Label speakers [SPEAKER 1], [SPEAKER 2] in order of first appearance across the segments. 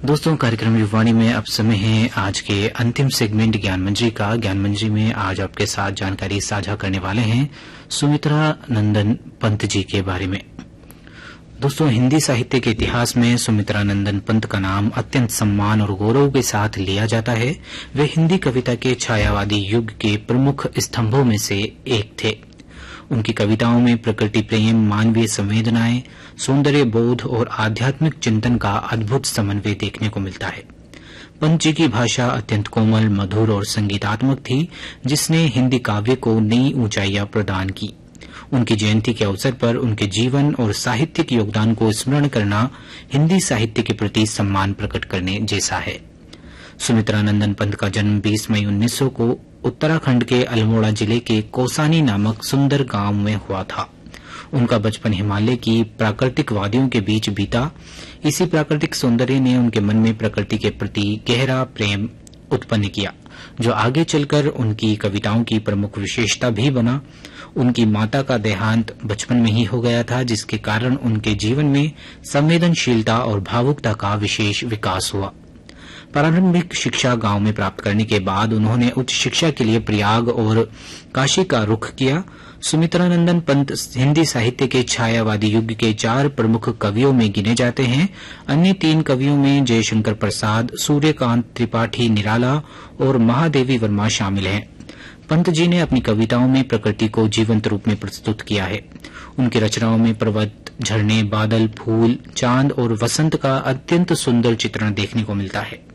[SPEAKER 1] दोस्तों, कार्यक्रम युवाणी में अब समय है आज के अंतिम सेगमेंट ज्ञान मंजरी का। ज्ञान मंजरी में आज आपके साथ जानकारी साझा करने वाले हैं सुमित्रा नंदन पंत जी के बारे में। दोस्तों, हिंदी साहित्य के इतिहास में सुमित्रा नंदन पंत का नाम अत्यंत सम्मान और गौरव के साथ लिया जाता है। वे हिंदी कविता के छायावादी युग के प्रमुख स्तंभों में से एक थे। उनकी कविताओं में प्रकृति प्रेम, मानवीय संवेदनाएं, सौंदर्य बोध और आध्यात्मिक चिंतन का अद्भुत समन्वय देखने को मिलता है। पंत जी की भाषा अत्यंत कोमल, मधुर और संगीतात्मक थी, जिसने हिंदी काव्य को नई ऊंचाइयां प्रदान की। उनकी जयंती के अवसर पर उनके जीवन और साहित्यिक योगदान को स्मरण करना हिंदी साहित्य के प्रति सम्मान प्रकट करने जैसा है। सुमित्रा नंदन पंत का जन्म 20 मई 1900 को उत्तराखंड के अल्मोड़ा जिले के कोसानी नामक सुंदर गांव में हुआ था। उनका बचपन हिमालय की प्राकृतिक वादियों के बीच बीता। इसी प्राकृतिक सौंदर्य ने उनके मन में प्रकृति के प्रति गहरा प्रेम उत्पन्न किया, जो आगे चलकर उनकी कविताओं की प्रमुख विशेषता भी बना। उनकी माता का देहांत बचपन में ही हो गया था, जिसके कारण उनके जीवन में संवेदनशीलता और भावुकता का विशेष विकास हुआ। प्रारंभिक शिक्षा गांव में प्राप्त करने के बाद उन्होंने उच्च शिक्षा के लिए प्रयाग और काशी का रुख किया। सुमित्रा नंदन पंत हिंदी साहित्य के छायावादी युग के 4 प्रमुख कवियों में गिने जाते हैं। अन्य 3 कवियों में जयशंकर प्रसाद, सूर्यकांत त्रिपाठी निराला और महादेवी वर्मा शामिल हैं। पंत जी ने अपनी कविताओं में प्रकृति को जीवंत रूप में प्रस्तुत किया है। उनकी रचनाओं में पर्वत, झरने, बादल, फूल, चांद और वसंत का अत्यंत सुंदर चित्रण देखने को मिलता है।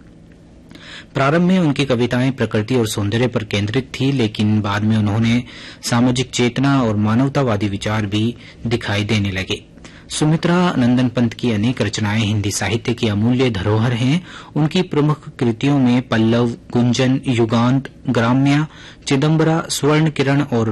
[SPEAKER 1] प्रारंभ में उनकी कविताएं प्रकृति और सौंदर्य पर केंद्रित थी, लेकिन बाद में उन्होंने सामाजिक चेतना और मानवतावादी विचार भी दिखाई देने लगे। सुमित्रा नंदन पंत की अनेक रचनाएं हिंदी साहित्य की अमूल्य धरोहर हैं। उनकी प्रमुख कृतियों में पल्लव, गुंजन, युगांत, ग्राम्या, चिदंबरा, स्वर्ण किरण और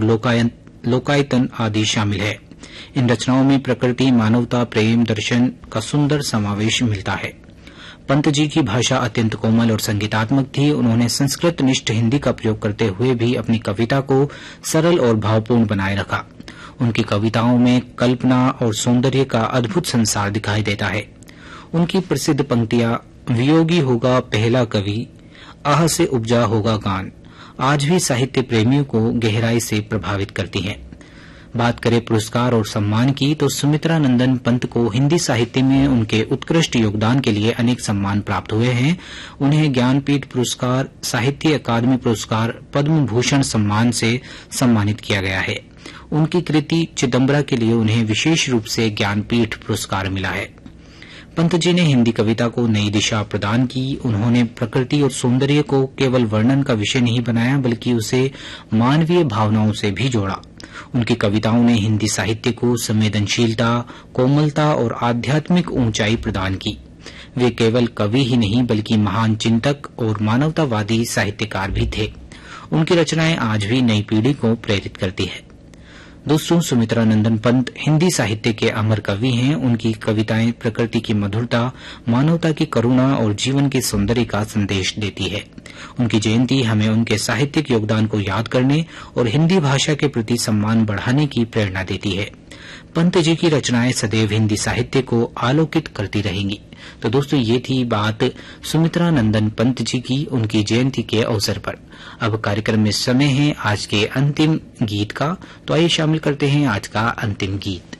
[SPEAKER 1] लोकायतन आदि शामिल है। इन रचनाओं में प्रकृति, मानवता, प्रेम, दर्शन का सुंदर समावेश मिलता है। पंत जी की भाषा अत्यंत कोमल और संगीतात्मक थी। उन्होंने संस्कृत निष्ठ हिंदी का प्रयोग करते हुए भी अपनी कविता को सरल और भावपूर्ण बनाए रखा। उनकी कविताओं में कल्पना और सौंदर्य का अद्भुत संसार दिखाई देता है। उनकी प्रसिद्ध पंक्तियां वियोगी होगा पहला कवि, आह से उपजा होगा गान, आज भी साहित्य प्रेमियों को गहराई से प्रभावित करती हैं। बात करें पुरस्कार और सम्मान की, तो सुमित्रा नंदन पंत को हिंदी साहित्य में उनके उत्कृष्ट योगदान के लिए अनेक सम्मान प्राप्त हुए हैं। उन्हें ज्ञानपीठ पुरस्कार, साहित्य अकादमी पुरस्कार, पद्म भूषण सम्मान से सम्मानित किया गया है। उनकी कृति चिदंबरा के लिए उन्हें विशेष रूप से ज्ञानपीठ पुरस्कार मिला है। पंत जी ने हिंदी कविता को नई दिशा प्रदान की। उन्होंने प्रकृति और सौंदर्य को केवल वर्णन का विषय नहीं बनाया, बल्कि उसे मानवीय भावनाओं से भी जोड़ा। उनकी कविताओं ने हिंदी साहित्य को संवेदनशीलता, कोमलता और आध्यात्मिक ऊंचाई प्रदान की। वे केवल कवि ही नहीं, बल्कि महान चिंतक और मानवतावादी साहित्यकार भी थे। उनकी रचनाएं आज भी नई पीढ़ी को प्रेरित करती है। दोस्तों, सुमित्रा नंदन पंत हिंदी साहित्य के अमर कवि हैं। उनकी कविताएं प्रकृति की मधुरता, मानवता की करुणा और जीवन के सौंदर्य का संदेश देती है। उनकी जयंती हमें उनके साहित्यिक योगदान को याद करने और हिंदी भाषा के प्रति सम्मान बढ़ाने की प्रेरणा देती है। पंत जी की रचनाएं सदैव हिंदी साहित्य को आलोकित करती रहेंगी। तो दोस्तों, ये थी बात सुमित्रा नंदन पंत जी की उनकी जयंती के अवसर पर। अब कार्यक्रम में समय है आज के अंतिम गीत का, तो आइए शामिल करते हैं आज का अंतिम गीत।